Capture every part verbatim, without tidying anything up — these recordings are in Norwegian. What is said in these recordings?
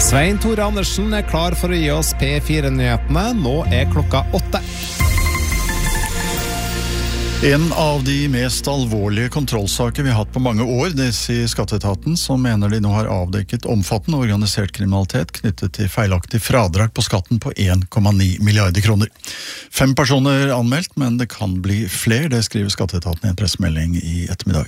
Svein Tore Andersen er klar for å gi oss P fire-nyhetene. Nå er klokka åtte. En av de mest alvorlige kontrollsaker vi har hatt på mange år, det sier Skatteetaten, som mener de nå har avdekket omfattende organisert kriminalitet knyttet til feilaktig fradrag på skatten på en komma ni milliarder kroner. Fem personer anmeldt, men det kan bli flere, det skriver Skatteetaten i en pressemelding i ettermiddag.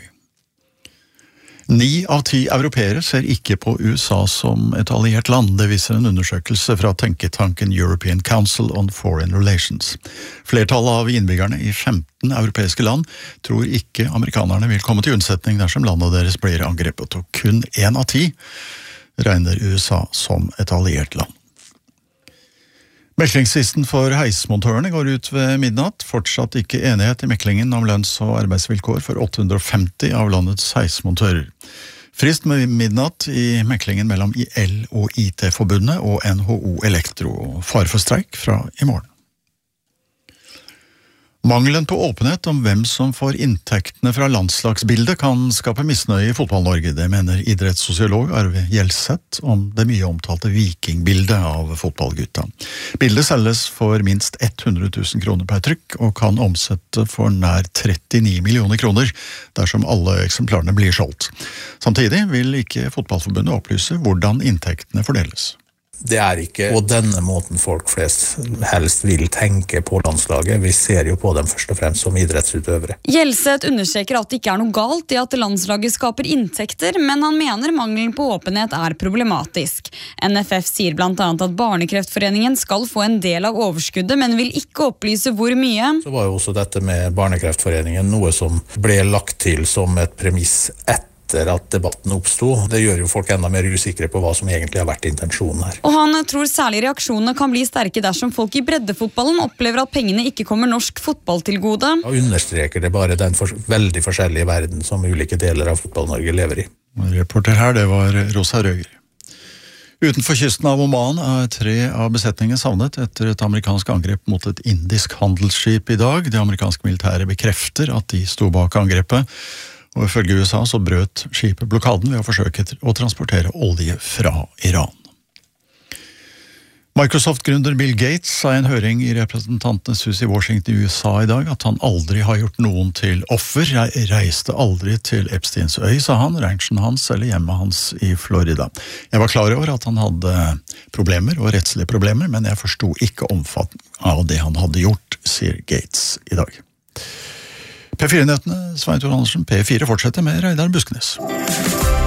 Ni av ti europeere ser ikke på U S A som et alliert land, det viser en undersøkelse fra tenketanken European Council on Foreign Relations. Flertallet av innbyggerne i femten europeiske land tror ikke amerikanerne vil komme til unnsetning dersom landet deres blir angrepet, og kun en av ti regner U S A som et alliert land. Meklingssisten for heismontørene går ut ved midnatt, fortsatt ikke enighet i meklingen om lønns- og arbeidsvilkår for åtte hundre og femti av landets heismontører. Frist med midnatt i meklingen mellom I L og I T-forbundet og N H O Elektro, og fare for streik fra i morgen. Mangelen på åpenhet om hvem som får inntektene fra landslagsbildet kan skape misnøye i fotball-Norge, det mener idrettssosiolog Arve Gjelseth om det mye omtalte vikingbildet av fotballgutta. Bildet selges for minst hundre tusen kroner per trykk, og kan omsette for nær trettini millioner kroner dersom alle eksemplarene blir solgt. Samtidig vil ikke Fotballforbundet opplyse hvordan inntektene fordeles. Det er ikke på denne måten folk flest helst vil tenke på landslaget. Vi ser jo på dem først og fremst som idrettsutøvere. Gjelseth understreker at det ikke er noe galt i at landslaget skaper inntekter, men han mener mangelen på åpenhet er problematisk. N F F sier blant annet at Barnekreftforeningen skal få en del av overskuddet, men vil ikke opplyse hvor mye. Så var jo også dette med Barnekreftforeningen noe som ble lagt til som et premiss etter etter at debatten oppstod. Det gjør jo folk enda mer usikre på hva som egentlig har vært intensjonen her. Og han tror særlig reaksjonene kan bli sterke dersom folk i breddefotballen opplever at pengene ikke kommer norsk fotball til gode. Og understreker det bare den for, veldig forskjellige verden som ulike deler av fotball-Norge lever i. Reporter her, det var Rosa Røger. Utenfor kysten av Oman er tre av besetningen savnet etter et amerikansk angrep mot et indisk handelsskip i dag. Det amerikanske militæret bekrefter at de sto bak angrepet, og ifølge U S A så brøt skipet blokaden ved å forsøke å transportere olje fra Iran. Microsoft-gründer Bill Gates sa i en høring i representantenes hus i Washington i U S A i dag at han aldri har gjort noen til offer. Jeg reiste aldri til Epsteins øy, sa han, ranchen hans eller hjemmet hans i Florida. Jeg var klar over at han hadde problemer og rettslige problemer, men jeg forstod ikke omfattningen av det han hadde gjort, sier Gates i dag. P fire-nyhetene, Svein Tore Andersen, P fire fortsetter med Reidar Buskenes.